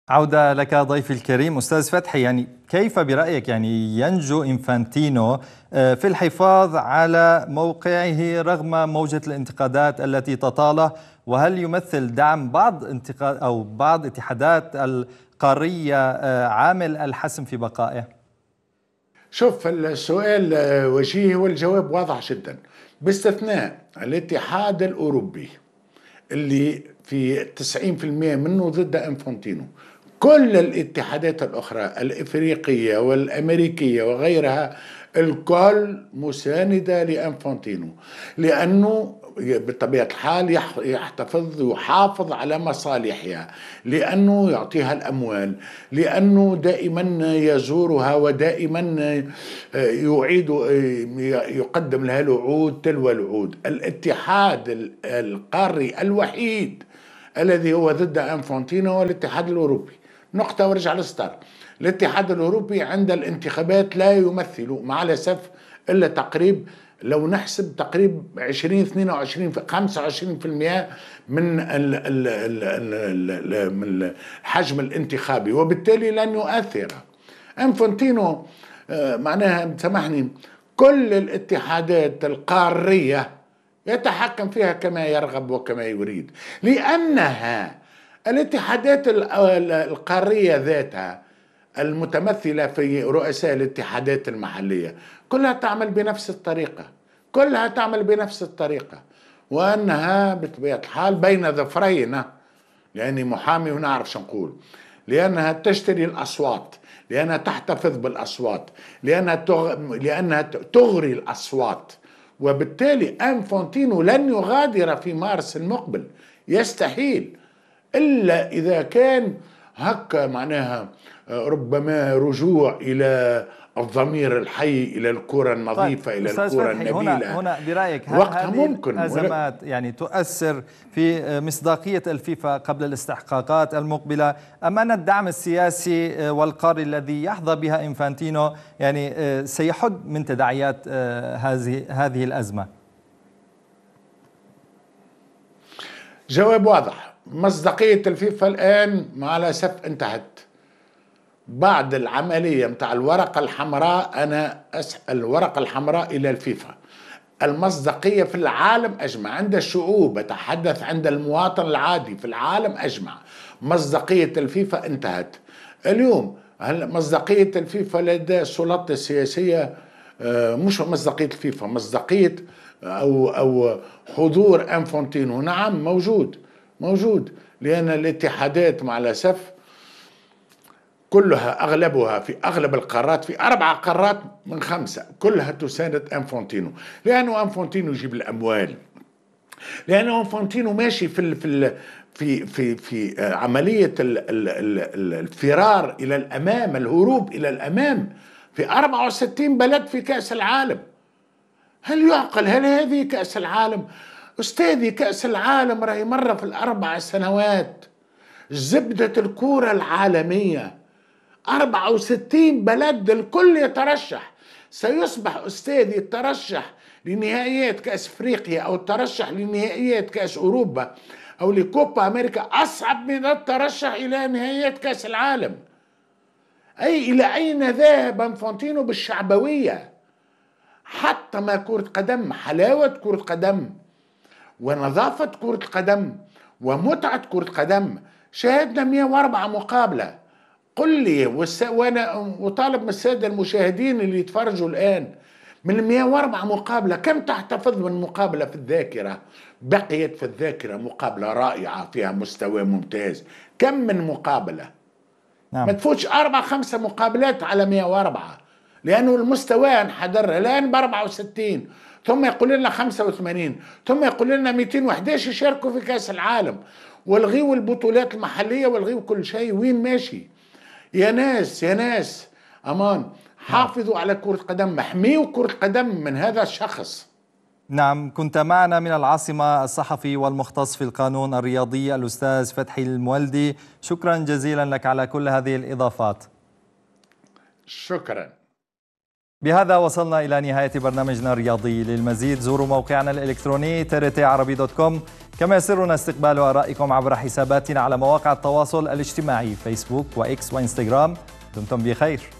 عودة لك ضيفي الكريم أستاذ فتحي. كيف برأيك ينجو إنفانتينو في الحفاظ على موقعه رغم موجة الانتقادات التي تطاله؟ وهل يمثل دعم بعض اتحادات القارية عامل الحسم في بقائه؟ شوف، السؤال وجيه والجواب واضح جدا، باستثناء الاتحاد الأوروبي اللي في 90% منه ضد انفانتينو. كل الاتحادات الأخرى الإفريقية والأمريكية وغيرها الكل مساندة لانفانتينو، لأنه بطبيعة الحال يحافظ على مصالحها، لأنه يعطيها الأموال، لأنه دائما يزورها ودائما يعيد يقدم لها الوعود تلو الوعود. الاتحاد القاري الوحيد الذي هو ضد انفانتينو هو الاتحاد الأوروبي. نقطة وارجع للستار. الاتحاد الأوروبي عند الانتخابات لا يمثل مع الأسف إلا تقريب، لو نحسب تقريب 20 22 25% من الحجم الانتخابي، وبالتالي لن يؤثر. انفانتينو معناها سامحني كل الاتحادات القارية يتحكم فيها كما يرغب وكما يريد، لأنها الاتحادات القارية ذاتها المتمثلة في رؤساء الاتحادات المحلية كلها تعمل بنفس الطريقة، كلها تعمل بنفس الطريقة، وأنها بطبيعة الحال بين ظفرين، لأني محامي ونعرف شو نقول، لأنها تشتري الأصوات، لأنها تحتفظ بالأصوات، لأنها تغري الأصوات. وبالتالي انفانتينو لن يغادر في مارس المقبل، يستحيل، إلا إذا كان هكا معناها ربما رجوع إلى الضمير الحي، إلى الكرة النظيفة، طيب إلى أستاذ الكرة فتحي، النبيلة. هنا برأيك هل وقتها هذه ممكن الأزمات تؤثر في مصداقية الفيفا قبل الاستحقاقات المقبلة، أم أن الدعم السياسي والقاري الذي يحظى بها إنفانتينو سيحد من تداعيات هذه الأزمة؟ جواب واضح. مصداقية الفيفا الآن مع الأسف انتهت بعد العملية متاع الورقة الحمراء. أنا أسأل الورقة الحمراء إلى الفيفا، المصداقية في العالم أجمع، عند الشعوب، أتحدث عند المواطن العادي في العالم أجمع، مصداقية الفيفا انتهت اليوم. هل مصداقية الفيفا لدى السلطات السياسية؟ مش مصداقية الفيفا، مصداقية أو حضور انفانتينو، نعم موجود، لأن الاتحادات مع الأسف كلها أغلبها في أغلب القارات، في 4 قارات من 5 كلها تساند انفانتينو، لأنه انفانتينو يجيب الأموال، لأنه انفانتينو ماشي في عملية الفرار إلى الأمام، الهروب إلى الأمام في 64 بلد في كأس العالم. هل يعقل؟ هل هذه كأس العالم؟ أستاذي كأس العالم راهي مرة في ال4 سنوات، زبدة الكرة العالمية، 64 بلد الكل يترشح. سيصبح أستاذي الترشح لنهائيات كأس أفريقيا أو الترشح لنهائيات كأس أوروبا أو لكوبا أمريكا أصعب من الترشح إلى نهائيات كأس العالم. أي إلى أين ذهب انفانتينو بالشعبوية؟ حتى ما كرة قدم، حلاوة كرة قدم ونظافة كرة قدم ومتعة كرة قدم. شاهدنا 104 مقابلة. قل لي وانا اطالب من الساده المشاهدين اللي يتفرجوا الان، من 104 مقابله كم تحتفظ من مقابله في الذاكره؟ بقيت في الذاكره مقابله رائعه فيها مستوى ممتاز. كم من مقابله؟ ما نعم. تفوتش 4 5 مقابلات على 104، لانه المستوى انحدر الان ب 64، ثم يقول لنا 85، ثم يقول لنا 211 يشاركوا في كاس العالم، والغيوا البطولات المحليه والغيوا كل شيء. وين ماشي؟ يا ناس أمان، نعم. حافظوا على كرة قدم، احميوا كرة قدم من هذا الشخص. نعم، كنت معنا من العاصمة الصحفي والمختص في القانون الرياضي الأستاذ فتحي المولدي. شكرا جزيلا لك على كل هذه الإضافات. شكرا. بهذا وصلنا إلى نهاية برنامجنا الرياضي. للمزيد زوروا موقعنا الإلكتروني trtarabi.com. كما يسرنا استقبال آرائكم عبر حساباتنا على مواقع التواصل الاجتماعي فيسبوك وإكس وإنستغرام. دمتم بخير.